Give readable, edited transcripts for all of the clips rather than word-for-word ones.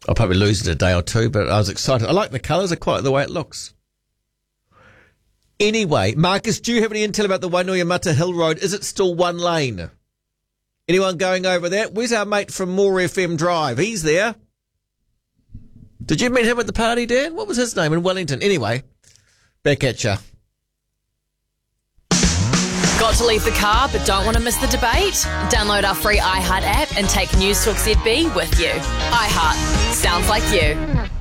I'll probably lose it a day or two, but I was excited. I like the colours. I quite like the way it looks. Anyway, Marcus, do you have any intel about the Wainui Hill Road? Is it still one lane? Anyone going over that? Where's our mate from More FM Drive? He's there. Did you meet him at the party, Dan? What was his name in Wellington? Anyway, back at ya. Got to leave the car but don't want to miss the debate? Download our free iHeart app and take News Talk ZB with you. iHeart. Sounds like you.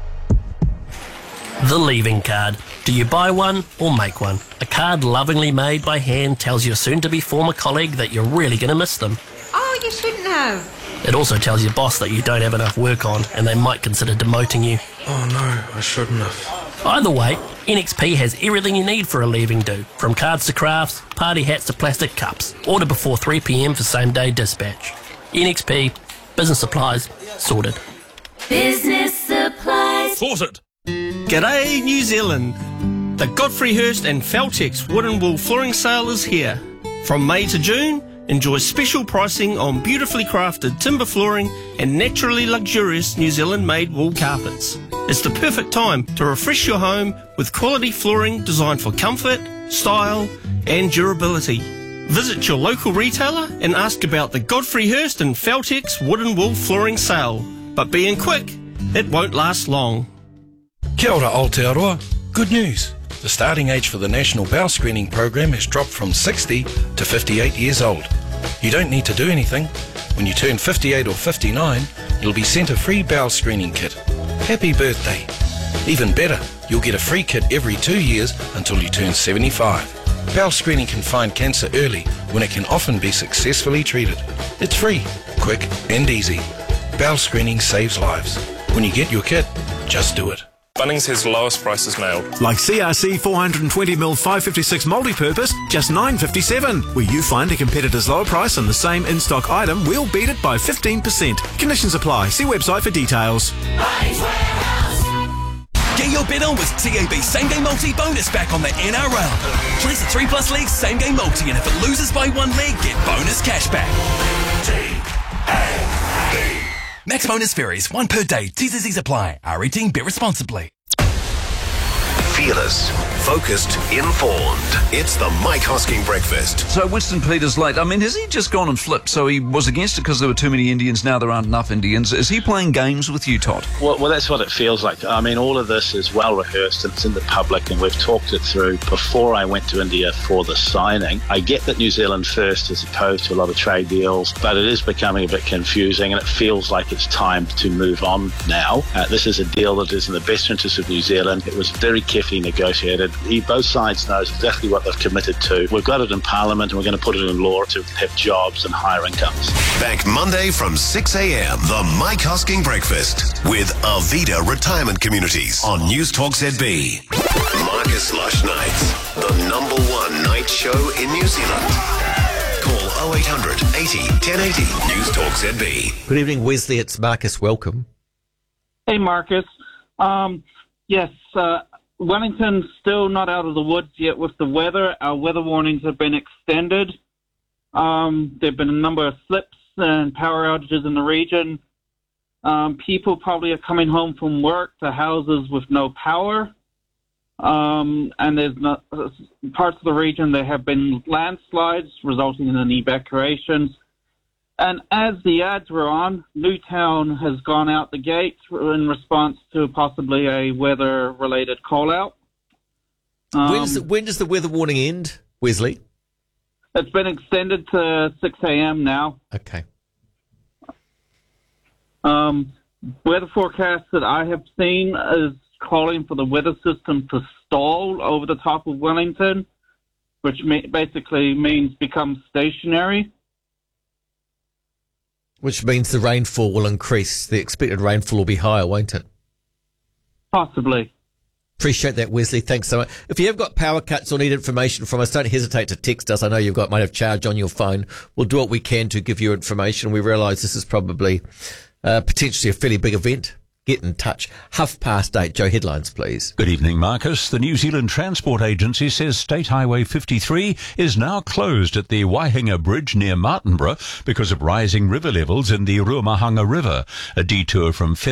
The leaving card. Do you buy one or make one? A card lovingly made by hand tells your soon-to-be former colleague that you're really going to miss them. Oh, you shouldn't have. It also tells your boss that you don't have enough work on and they might consider demoting you. Oh no, I shouldn't have. Either way, NXP has everything you need for a leaving do. From cards to crafts, party hats to plastic cups. Order before 3 p.m. for same-day dispatch. NXP, business supplies, sorted. Business supplies. Sorted. G'day, New Zealand. The Godfrey Hirst and Feltex Wood and Wool Flooring Sale is here. From May to June, enjoy special pricing on beautifully crafted timber flooring and naturally luxurious New Zealand-made wool carpets. It's the perfect time to refresh your home with quality flooring designed for comfort, style and durability. Visit your local retailer and ask about the Godfrey Hirst and Feltex Wood and Wool Flooring Sale. But being quick, it won't last long. Kia ora Aotearoa. Good news. The starting age for the National Bowel Screening Program has dropped from 60 to 58 years old. You don't need to do anything. When you turn 58 or 59, you'll be sent a free bowel screening kit. Happy birthday. Even better, you'll get a free kit every 2 years until you turn 75. Bowel screening can find cancer early when it can often be successfully treated. It's free, quick and easy. Bowel screening saves lives. When you get your kit, just do it. Bunnings has lowest prices nailed. Like CRC 420ml 556 multi-purpose, just $9.57. Where you find a competitor's lower price on the same in-stock item, we'll beat it by 15%. Conditions apply. See website for details. Get your bet on with TAB Same Game Multi bonus back on the NRL. Place a 3+ league Same Game Multi, and if it loses by 1 leg, get bonus cash back. Max bonus varies, 1 per day. T&Cs apply. R18, bet responsibly. Fearless, focused, informed. It's the Mike Hosking Breakfast. So Winston Peters late. I mean, has he just gone and flipped? So he was against it because there were too many Indians. Now there aren't enough Indians. Is he playing games with you, Todd? Well, that's what it feels like. I mean, all of this is well rehearsed and it's in the public, and we've talked it through before I went to India for the signing. I get that New Zealand first as opposed to a lot of trade deals, but it is becoming a bit confusing, and it feels like it's time to move on now. This is a deal that is in the best interest of New Zealand. It was very carefully negotiated. Both sides knows exactly what they've committed to. We've got it in Parliament, and we're going to put it in law to have jobs and higher incomes. Back Monday from 6 a.m. The Mike Hosking Breakfast with Avida Retirement Communities on News Talk ZB. Marcus Lush Nights, the #1 night show in New Zealand. Call 0800 80 1080 News Talk ZB. Good evening, Wesley. It's Marcus. Welcome. Hey, Marcus. Yes, Wellington's still not out of the woods yet with the weather. Our weather warnings have been extended. There have been a number of slips and power outages in the region. People probably are coming home from work to houses with no power. And there's not, parts of the region there have been landslides resulting in evacuations. And as the ads were on, Newtown has gone out the gate in response to possibly a weather-related call-out. When does the weather warning end, Wesley? It's been extended to 6 a.m. now. Okay. Weather forecast that I have seen is calling for the weather system to stall over the top of Wellington, which basically means become stationary. Which means the rainfall will increase. The expected rainfall will be higher, won't it? Possibly. Appreciate that, Wesley. Thanks so much. If you have got power cuts or need information from us, don't hesitate to text us. I know might have charge on your phone. We'll do what we can to give you information. We realise this is probably potentially a fairly big event. Get in touch. 8:30. Joe, headlines, please. Good evening, Marcus. The New Zealand Transport Agency says State Highway 53 is now closed at the Waihinga Bridge near Martinborough because of rising river levels in the Ruamahanga River. A detour from